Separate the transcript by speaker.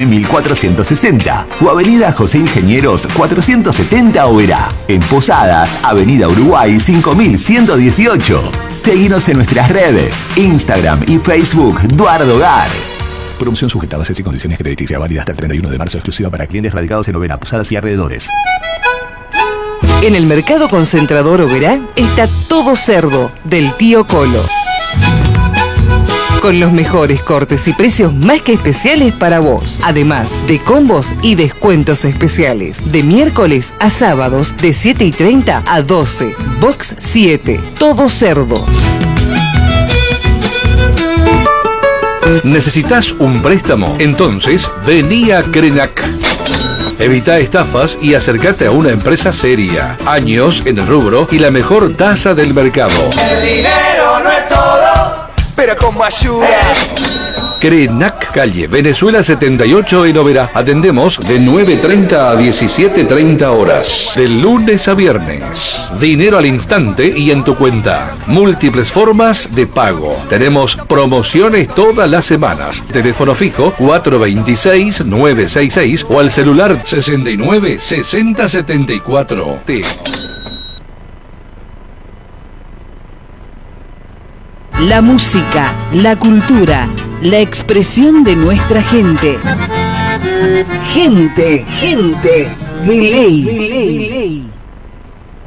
Speaker 1: 1460 o avenida José Ingenieros 470 Oberá. En Posadas, avenida Uruguay 5118. Seguinos en nuestras redes, Instagram y Facebook, Duardo Hogar. Promoción sujeta a bases y condiciones crediticias, válida hasta el 31 de marzo, exclusiva para clientes radicados en Oberá, Posadas y alrededores.
Speaker 2: En el Mercado Concentrador Oberá está todo cerdo del tío Colo. Con los mejores cortes y precios más que especiales para vos. Además de combos y descuentos especiales. De miércoles a sábados de 7:30 a 12. Box 7. Todo cerdo.
Speaker 3: ¿Necesitas un préstamo? Entonces, vení a Crenac. Evita estafas y acércate a una empresa seria. Años en el rubro y la mejor tasa del mercado.
Speaker 4: El dinero no es todo, pero como ayuda.
Speaker 3: Crenac, calle Venezuela 78 en Oberá. Atendemos de 9:30 a 17:30 horas. De lunes a viernes. Dinero al instante y en tu cuenta. Múltiples formas de pago. Tenemos promociones todas las semanas. Teléfono fijo 426-966 o al celular 69-6074.
Speaker 5: La música, la cultura, la expresión de nuestra gente. Gente de ley.